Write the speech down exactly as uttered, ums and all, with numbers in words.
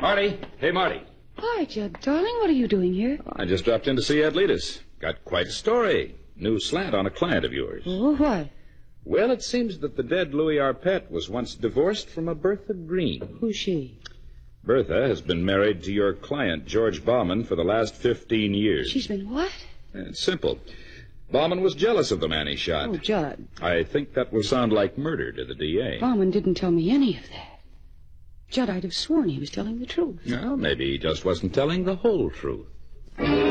Marty. Hey, Marty. Hi, Judd, darling. What are you doing here? I just dropped in to see Ed Leadus. Got quite a story. New slant on a client of yours. Oh, what? Well, it seems that the dead Louis Arpett was once divorced from a Bertha Green. Who's she? Bertha has been married to your client, George Bauman, for the last fifteen years. She's been what? It's simple. Bauman was jealous of the man he shot. Oh, Judd. I think that will sound like murder to the D A. Bauman didn't tell me any of that. Judd, I'd have sworn he was telling the truth. Well, maybe he just wasn't telling the whole truth.